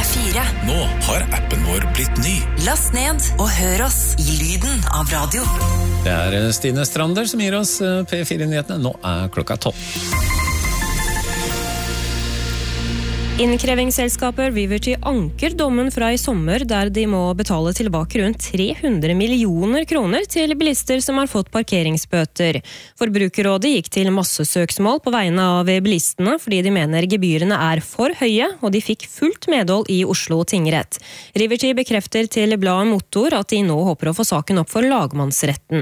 P4. Nå har appen vår blitt ny. Last ned og hør oss i lyden av radio. Det Stine Strander som gir oss P4-nyhetene. Nå klokka 12. Innkrevingsselskapet Riverty anker dommen fra i sommer der de må betale tilbake rundt 300 millioner kroner til bilister som har fått parkeringsbøter. Forbrukerrådet gikk til massesøksmål på vegne av bilistene fordi de mener gebyrene for høye, og de fikk fullt medhold i Oslo tingrett. Riverty bekrefter til bladet Motor at de nå håper å få saken opp for lagmannsretten.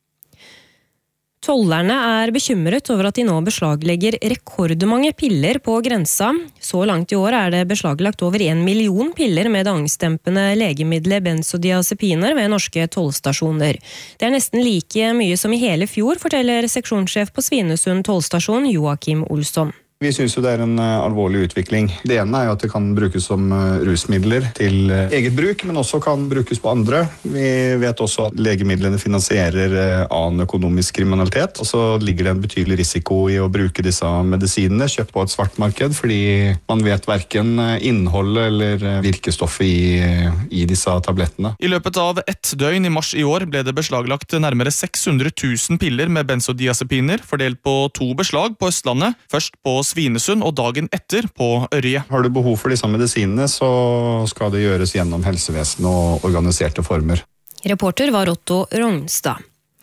Tollerne bekymret over at de nå beslaglegger rekordmange piller på grensa. Så langt i år det beslaglagt over 1 million piller med det angstdempende legemiddelet benzodiazepiner ved norske tollstasjoner. Det nesten like mye som i hele fjor, forteller seksjonssjef på Svinesund tollstasjon Joakim Olsson. Vi synes jo det en alvorlig utvikling. Det ene jo at det kan brukes som rusmidler til eget bruk, men også kan brukes på andre. Vi vet også at legemidlene finansierer annen økonomisk kriminalitet, og så ligger det en betydelig risiko i å bruke disse medisinene kjøpt på et svartmarked, fordi man vet hverken innholdet eller virkestoffet i disse tablettene. I løpet av 1 døgn i mars i år ble det beslaglagt nærmere 600 000 piller med benzodiazepiner, fordelt på 2 beslag på Østlandet, først på Svinesund og dagen etter på Ørje. Har du behov for disse medisinene, så skal det gjøres gjennom helsevesenet og organiserte former. Reporter var Otto Rognstad.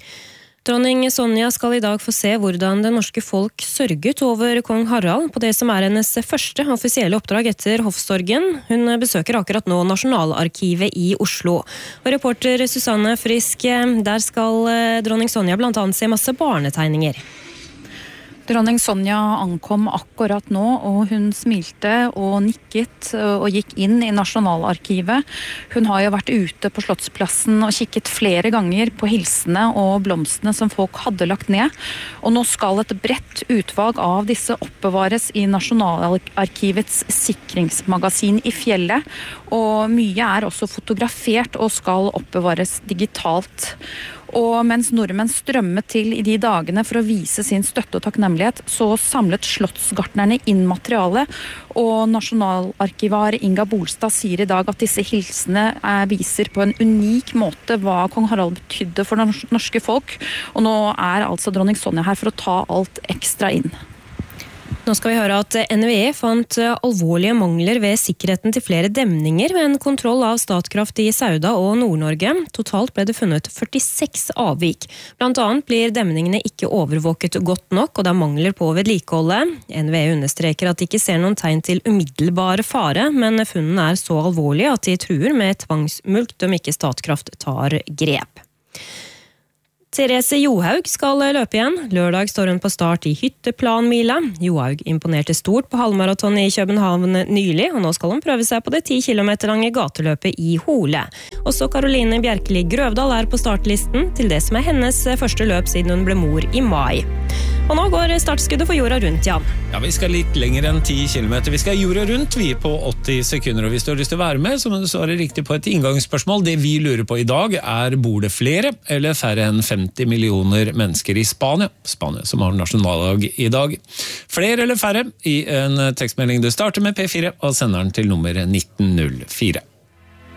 Dronning Sonja skal i dag få se hvordan det norske folk sørget over kong Harald på det som hennes første offisielle oppdrag etter hoffsorgen. Hun besøker akkurat nå Nasjonalarkivet i Oslo. Og reporter Susanne Frisk, der skal dronning Sonja blant annet se masse barnetegninger. Dronning Sonja ankom akkurat nå, og hun smilte og nikket og gikk inn i Nasjonalarkivet. Hun har jo vært ute på Slottsplassen og kikket flere ganger på hilsene og blomstene som folk hadde lagt ned. Og nå skal et bredt utvalg av disse oppbevares i Nasjonalarkivets sikringsmagasin i fjellet. Og mye også fotografert og skal oppbevares digitalt. Og mens nordmenn strømmet til i de dagene for å vise sin støtte og takknemlighet, så samlet slottsgartnerne inn materiale, og nasjonalarkivar Inga Bolstad sier i dag at disse hilsene viser på en unik måte hva kong Harald betydde for norske folk, og nå altså dronning Sonja her for å ta alt ekstra inn. Nå skal vi høre at NVE fant alvorlige mangler ved sikkerheten til flere demninger ved en kontroll av Statkraft i Sauda og Nord-Norge. Totalt ble det funnet 46 avvik. Blant annet blir demningene ikke overvåket godt nok, og det mangler på vedlikeholdet. NVE understreker at de ikke ser noen tegn til umiddelbare fare, men funnene så alvorlige at de truer med tvangsmulkt om ikke Statkraft tar grep. Therese Johaug skal løpe igjen. Lørdag står hun på start i Hytteplanmila. Johaug imponerte stort på halvmaraton i København nylig, og nå skal hun prøve seg på det 10 kilometer lange gateløpet i Hole. Også Caroline Bjerkeli Grøvdal på startlisten til det som hennes første løp siden hun ble mor i mai. Og nå går startskuddet for jorda rundt, Jan. Ja, vi skal litt lenger enn 10 kilometer. Vi skal jorda rundt, vi på 80 sekunder. Og hvis du har lyst til å være med, så må du svare riktig på et inngangsspørsmål. Det vi lurer på i dag bor det flere eller færre enn 50 millioner mennesker i Spania? Spania som har nasjonaldag i dag. Flere eller færre i en tekstmelding du starter med P4 og sender den til nummer 1904.